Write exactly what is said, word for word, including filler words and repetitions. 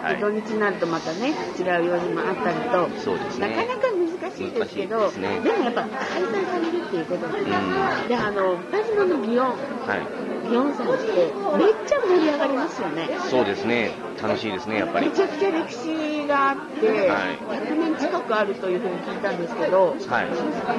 はい、土日になるとまたね違う用事もあったりと、 そうですね、 なかなか難しいですけど、で, ね、でもやっぱ開催されるっていうことです、うん、であの田島の祇園、はい祇園祭ってめっちゃ盛り上がりますよね。 そうですね、楽しいですね、やっぱり。 めちゃくちゃ歴史があって、はい、ひゃくねん近くあるというふうに聞いたんですけど、 はい